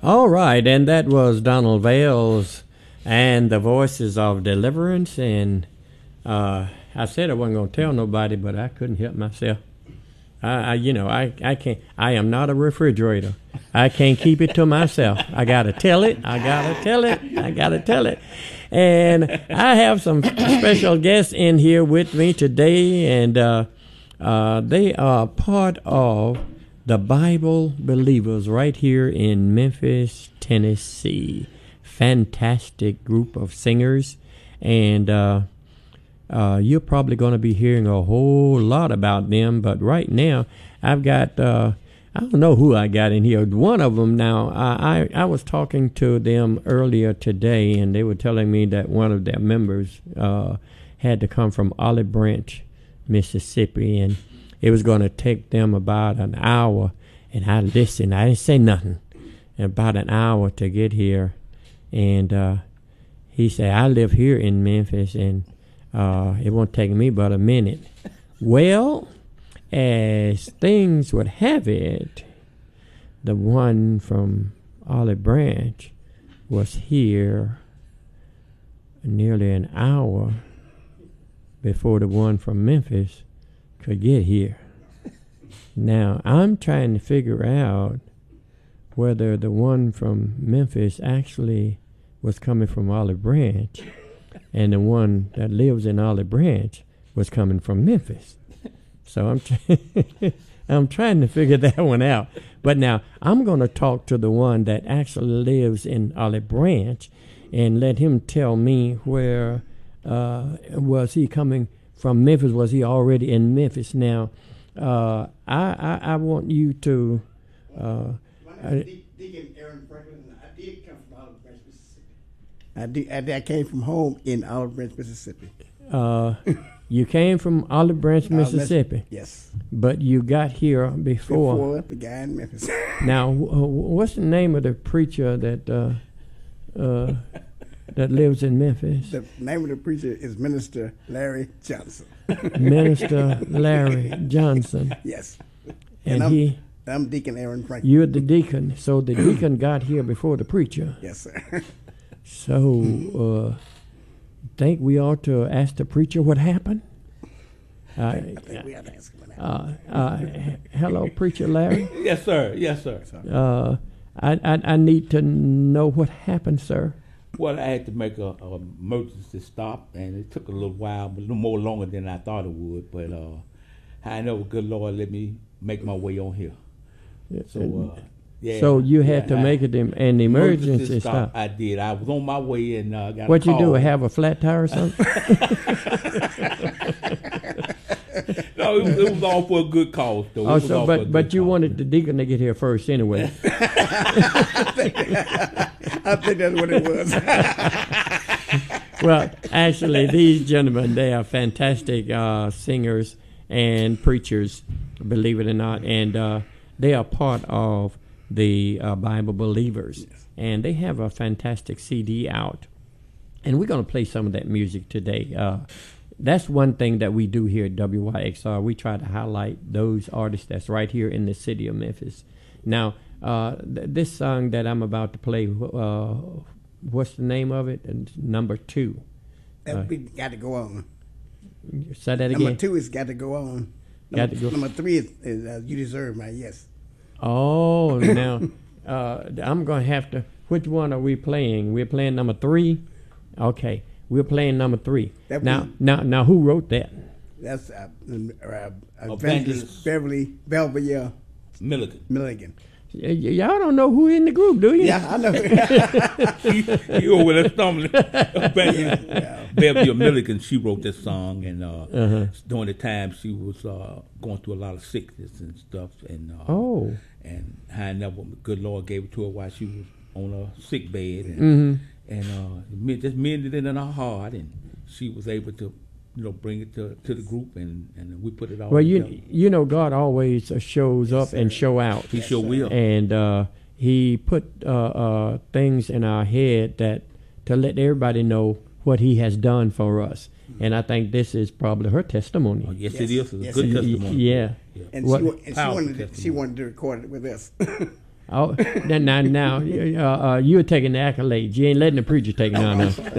All right, and that was Donald Vales and the Voices of Deliverance. And I said I wasn't going to tell nobody, but I couldn't help myself. I can't. I am not a refrigerator. I can't keep it to myself. I gotta tell it. I gotta tell it. And I have some special guests in here with me today, and they are part of the Bible Believers right here in Memphis, Tennessee. Fantastic group of singers, and you're probably going to be hearing a whole lot about them. But right now, I've got, I don't know who I got in here. One of them now, I was talking to them earlier today, and they were telling me that one of their members had to come from Olive Branch, Mississippi, and it was going to take them about an hour. And I listened. I didn't say nothing. About an hour to get here. And he said, I live here in Memphis, and it won't take me but a minute. Well, as things would have it, the one from Olive Branch was here nearly an hour before the one from Memphis could get here. Now, I'm trying to figure out whether the one from Memphis actually was coming from Olive Branch and the one that lives in Olive Branch was coming from Memphis. So I'm trying to figure that one out. But now I'm going to talk to the one that actually lives in Olive Branch and let him tell me where was he coming from Memphis? Was he already in Memphis? Now, I want you to. My name is Deacon Aaron Franklin. I did come from Olive Branch, Mississippi. I came from home in Olive Branch, Mississippi. You came from Olive Branch, Mississippi. Yes. But you got here before the guy in Memphis. Now, what's the name of the preacher that that lives in Memphis? The name of the preacher is Minister Larry Johnson. Minister Larry Johnson. Yes. And I'm Deacon Aaron Franklin. You're the deacon. So the deacon got here before the preacher. Yes, sir. So, think we ought to ask the preacher what happened? I think we have to ask him what happened. Hello, Preacher Larry. Yes, sir. Yes, sir. I need to know what happened, sir. Well, I had to make a emergency stop, and it took a little while, but a little more longer than I thought it would. But I know, good Lord, let me make my way on here. So, yeah. So you had to make it an emergency stop. I did. I was on my way and got What'd a you call. do? Have a flat tire or something? No, it was all for a good cause, though. Oh, but you wanted the deacon to get here first anyway. I think that's what it was. Well, actually, these gentlemen, they are fantastic singers and preachers, believe it or not, and they are part of the Bible Believers, yes. And they have a fantastic CD out, and we're going to play some of that music today. That's one thing that we do here at WYXR. We try to highlight those artists that's right here in the city of Memphis. Now, this song that I'm about to play, what's the name of it? And number 2. We got to go on. Say that again. Number 2 is got to go on. Number 3 is You Deserve My Yes. Oh, now I'm going to have to. Which one are we playing? We're playing number 3. Okay, we're playing number 3. Now, who wrote that? That's Evangelist Beverly Belvedere Milligan. Y'all don't know who in the group, do you? Yeah, I know. You over there stumbling. Beverly Milligan, she wrote this song, and during the time she was going through a lot of sickness and stuff, and I never, good Lord gave it to her while she was on a sick bed, and just mended it in her heart, and she was able to, bring it to the group, and we put it all together. You know, God always shows up and show out. He sure will. And He put things in our head that to let everybody know what He has done for us. And I think this is probably her testimony. Oh, yes, it is. It's a good testimony. Yeah. And she wanted to record it with us. Oh, now, you're taking the accolades. You ain't letting the preacher take none.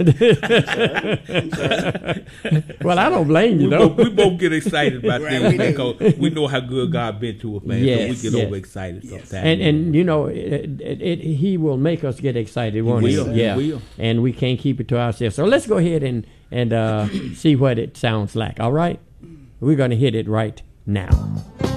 Well, I don't blame you, though. We both get excited about things because we know how good God been to us, man. Yes, so we get overexcited sometimes. And you know, He will make us get excited, won't He? Yeah. He will. And we can't keep it to ourselves. So let's go ahead and see what it sounds like, all right? We're going to hit it right now.